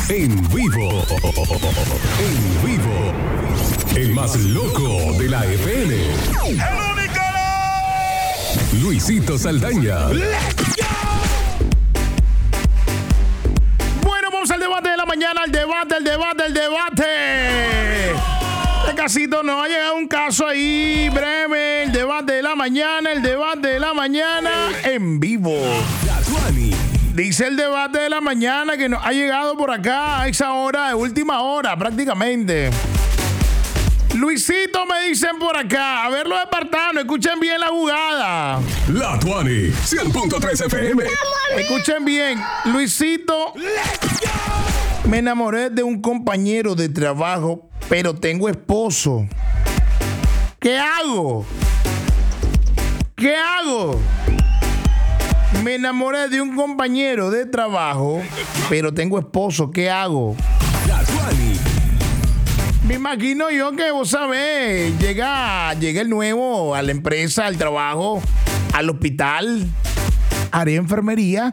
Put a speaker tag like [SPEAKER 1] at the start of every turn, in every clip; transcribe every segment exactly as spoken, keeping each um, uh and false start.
[SPEAKER 1] En vivo. En vivo. El más loco de la F M.
[SPEAKER 2] ¡El único!
[SPEAKER 1] Luisito Saldaña.
[SPEAKER 2] ¡Let's go! Bueno, vamos al debate de la mañana. El debate, el debate, el debate. De casito nos ha llegado un caso ahí breve. El debate de la mañana, el debate de la mañana en vivo. Dice el debate de la mañana que nos ha llegado por acá a esa hora de última hora prácticamente. Luisito, me dicen por acá. A ver los espartanos, escuchen bien la jugada.
[SPEAKER 1] La Tuani, cien punto tres F M.
[SPEAKER 2] Escuchen bien. Luisito, me enamoré de un compañero de trabajo, pero tengo esposo. ¿Qué hago? ¿Qué hago? Me enamoré de un compañero de trabajo, pero tengo esposo. ¿Qué hago?
[SPEAKER 1] La Tuani.
[SPEAKER 2] Me imagino yo que vos sabés, llega, llega el nuevo a la empresa, al trabajo, al hospital, haré enfermería.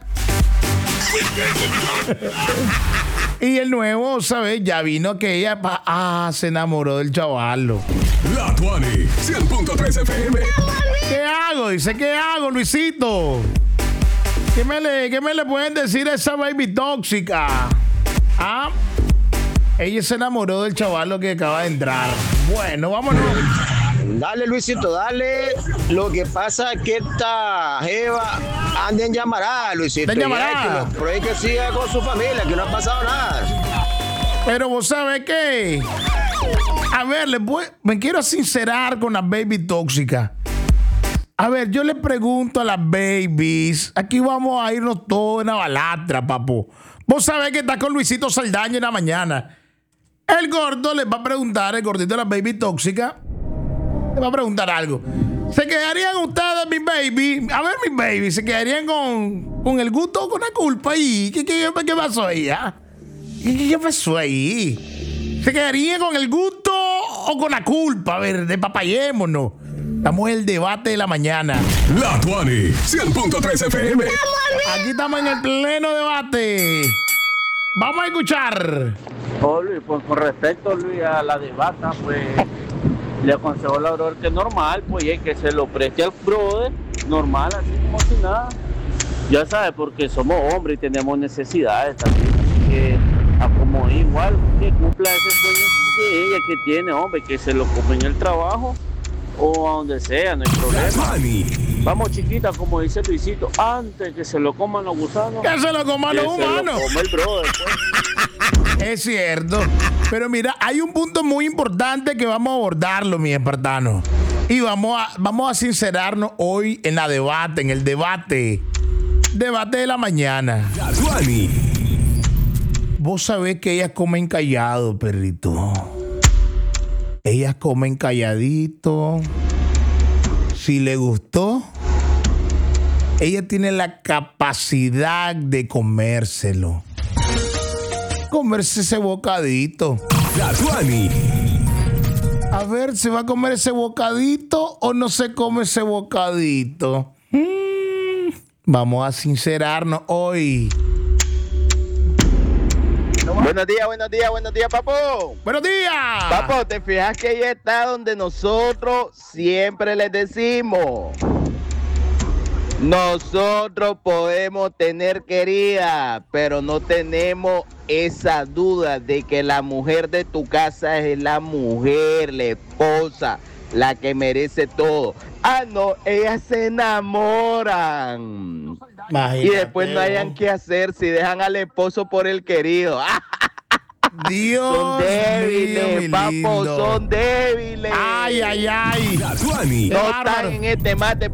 [SPEAKER 2] Y el nuevo, ¿sabes? Ya vino que ella pa- ah, se enamoró del chavalo.
[SPEAKER 1] La Tuani, cien punto tres F M.
[SPEAKER 2] ¿Qué hago? Dice, ¿qué hago, Luisito? ¿Qué me le, qué me le pueden decir a esa baby tóxica? ¿Ah? Ella se enamoró del chavalo que acaba de entrar. Bueno, vámonos.
[SPEAKER 3] Dale, Luisito, dale. Lo que pasa es que esta jeva anda en llamarada, Luisito.
[SPEAKER 2] En llamarada.
[SPEAKER 3] Y ya, que, lo- pero que siga con su familia, que no ha pasado nada.
[SPEAKER 2] Pero vos sabés qué. A ver, les voy- me quiero sincerar con las baby tóxicas. A ver, yo le pregunto a las babies. Aquí vamos a irnos todos en la balatra, papu. Vos sabés que está con Luisito Saldaña en la mañana. El gordo les va a preguntar, el gordito de las baby tóxicas, le va a preguntar algo. ¿Se quedarían ustedes, mi baby? A ver, mi baby, ¿se quedarían con, con el gusto o con la culpa ahí? ¿Qué, qué, qué pasó ahí? ah? ¿Qué, qué pasó ahí? ¿Se quedarían con el gusto o con la culpa? A ver, despapayémonos. Estamos en el debate de la mañana.
[SPEAKER 1] La Tuani, cien punto tres F M.
[SPEAKER 2] Aquí estamos en el pleno debate. Vamos a escuchar.
[SPEAKER 4] Oh, Luis, pues con respecto, Luis, a la debata, pues le aconsejo al brother que es normal, pues y que se lo preste al brother, normal, así como si nada. Ya sabes, porque somos hombres y tenemos necesidades también, así que a como igual, que cumpla ese sueño de ella que tiene, hombre, que se lo come en el trabajo o a donde sea, no hay
[SPEAKER 1] La
[SPEAKER 4] problema.
[SPEAKER 1] Tuani.
[SPEAKER 4] Vamos, chiquita, como dice Luisito, antes que se lo coman los gusanos,
[SPEAKER 2] Que se lo coman
[SPEAKER 4] que
[SPEAKER 2] los
[SPEAKER 4] se lo
[SPEAKER 2] humanos.
[SPEAKER 4] come el brother, pues.
[SPEAKER 2] Es cierto. Pero mira, hay un punto muy importante que vamos a abordarlo, mi espartano. Y vamos a, vamos a sincerarnos hoy en la debate, en el debate. Debate de la mañana.
[SPEAKER 1] La Tuani.
[SPEAKER 2] Vos sabés que ellas comen callado, perrito. Ellas comen calladito. Si le gustó, ella tiene la capacidad de comérselo. Comerse ese bocadito.
[SPEAKER 1] La Tuani.
[SPEAKER 2] A ver, ¿se va a comer ese bocadito o no se come ese bocadito? Mm, vamos a sincerarnos hoy.
[SPEAKER 3] Buenos días, buenos días, buenos días, papo.
[SPEAKER 2] ¡Buenos días!
[SPEAKER 3] Papo, ¿te fijas que ella está donde nosotros siempre les decimos? Nosotros podemos tener querida, pero no tenemos esa duda de que la mujer de tu casa es la mujer, la esposa, la que merece todo. Ah, no, ellas se enamoran.
[SPEAKER 2] Imagínate,
[SPEAKER 3] Y después no hayan qué hacer si dejan al esposo por el querido.
[SPEAKER 2] Dios
[SPEAKER 3] Son débiles,
[SPEAKER 2] mío, mi
[SPEAKER 3] papo,
[SPEAKER 2] lindo.
[SPEAKER 3] son débiles.
[SPEAKER 2] Ay, ay, ay.
[SPEAKER 1] La Tuani.
[SPEAKER 3] No
[SPEAKER 2] Qué bárbaro.
[SPEAKER 3] están en este mate.